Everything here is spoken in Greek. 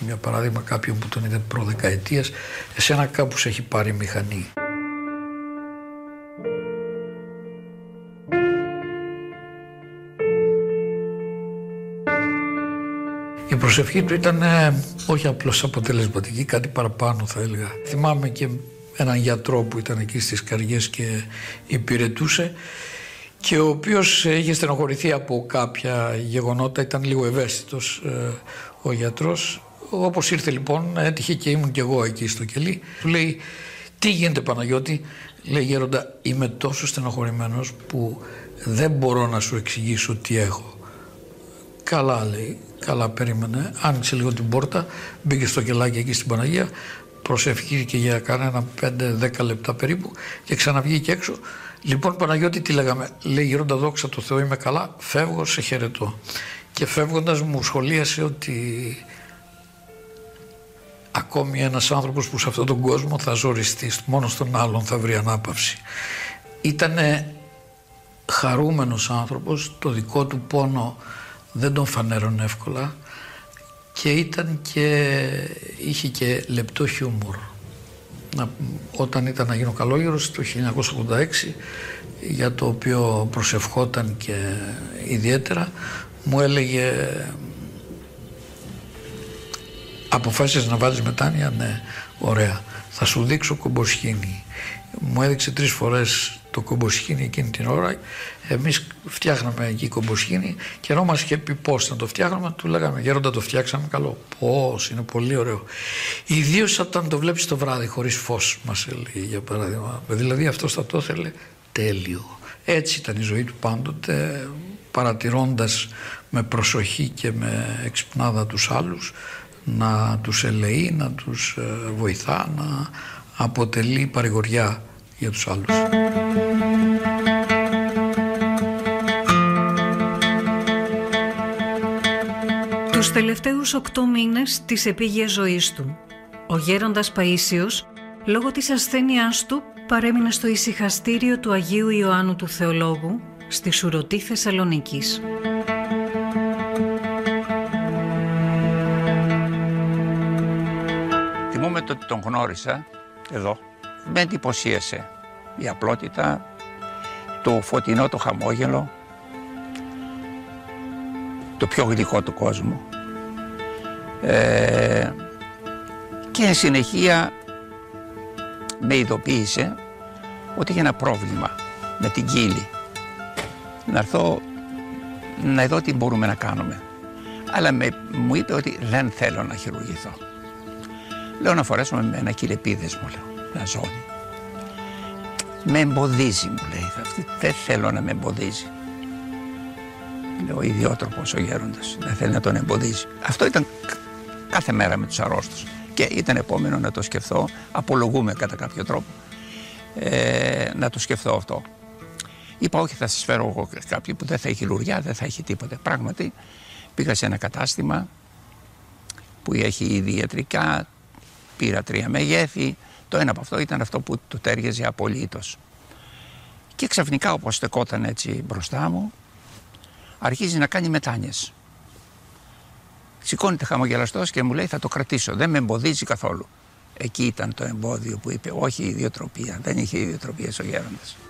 μια παράδειγμα κάποιον που τον είδε προδεκαετίας, εσένα κάπου σε έχει πάρει μηχανή. Η προσευχή του ήταν όχι απλώς αποτελεσματική, κάτι παραπάνω θα έλεγα. Θυμάμαι και έναν γιατρό που ήταν εκεί στις Καριές και υπηρετούσε και ο οποίος είχε στενοχωρηθεί από κάποια γεγονότα, ήταν λίγο ευαίσθητος ο γιατρός. Όπως ήρθε λοιπόν, έτυχε και ήμουν και εγώ εκεί στο κελί. Του λέει, τι γίνεται Παναγιώτη? Λέει, γέροντα, είμαι τόσο στενοχωρημένος που δεν μπορώ να σου εξηγήσω τι έχω. Καλά, λέει, καλά, περίμενε, άνοιξε λίγο την πόρτα, μπήκε στο κελάκι εκεί στην Παναγία, προσευχήθηκε για κανένα 5-10 λεπτά περίπου και ξαναβγήκε έξω. Λοιπόν Παναγιώτη, τι λέγαμε? Λέει, γέροντα, δόξα τω Θεώ, είμαι καλά, φεύγω, σε χαιρετώ. Και φεύγοντας μου σχολίασε ότι ακόμη ένας άνθρωπος που σε αυτόν τον κόσμο θα ζοριστεί, μόνο στον άλλον θα βρει ανάπαυση. Ήτανε χαρούμενος άνθρωπος, το δικό του πόνο δεν τον φανέρωνε εύκολα και είχε και λεπτό χιούμορ. Όταν ήταν να γίνω καλόγερος το 1986, για το οποίο προσευχόταν και ιδιαίτερα, μου έλεγε, αποφάσισες να βάλεις μετάνοια? Ναι, ωραία, θα σου δείξω κομποσχήνη. Μου έδειξε 3 φορές το κομποσχήνη εκείνη την ώρα. Εμείς φτιάχναμε εκεί κομποσχήνη και ενώ μας είχε πει πώς να το φτιάχναμε, του λέγαμε, γέροντα, το φτιάξαμε καλό. Πώς, είναι πολύ ωραίο. Ιδίως όταν το βλέπεις το βράδυ χωρίς φως, μας έλεγε, για παράδειγμα. Δηλαδή αυτός θα το ήθελε τέλειο. Έτσι ήταν η ζωή του πάντοτε, παρατηρώντας με προσοχή και με εξυπνάδα τους άλλους, να τους ελεεί, να τους βοηθά, να αποτελεί παρηγοριά για τους άλλους. Τους τελευταίους 8 μήνες της επίγειας ζωής του, ο γέροντας Παΐσιος, λόγω της ασθένειάς του, παρέμεινε στο ησυχαστήριο του Αγίου Ιωάννου του Θεολόγου, στη Σουρωτή Θεσσαλονίκης. Θυμούμαι ότι τον γνώρισα εδώ. Με εντυπωσίασε η απλότητα, το φωτεινό το χαμόγελο, το πιο γλυκό του κόσμου. Και εν συνεχεία με ειδοποίησε ότι είχε ένα πρόβλημα με την κύλη. Να έρθω να δω τι μπορούμε να κάνουμε. Αλλά μου είπε ότι δεν θέλω να χειρουργηθώ. Λέω να φορέσουμε με ένα κυλεπίδες, μου λέω, ένα ζώνη. Με εμποδίζει, μου λέει, δεν θέλω να με εμποδίζει. Λέω, ιδιότροπος ο γέροντας, δεν θέλει να τον εμποδίζει. Αυτό ήταν κάθε μέρα με τους αρρώστους. Και ήταν επόμενο να το σκεφτώ, απολογούμε κατά κάποιο τρόπο, να το σκεφτώ αυτό. Είπα, όχι, θα σας φέρω εγώ κάποιον που δεν θα έχει λουριά, δεν θα έχει τίποτε. Πράγματι, πήγα σε ένα κατάστημα που έχει ήδη ιατρικά, πήρα 3 μεγέθη, το ένα από αυτό ήταν αυτό που του τέριαζε απολύτως. Και ξαφνικά, όπως στεκόταν έτσι μπροστά μου, αρχίζει να κάνει μετάνοιες. Σηκώνεται χαμογελαστός και μου λέει, θα το κρατήσω, δεν με εμποδίζει καθόλου. Εκεί ήταν το εμπόδιο που είπε, όχι η ιδιοτροπία, δεν είχε ιδιοτροπίες ο γέροντας.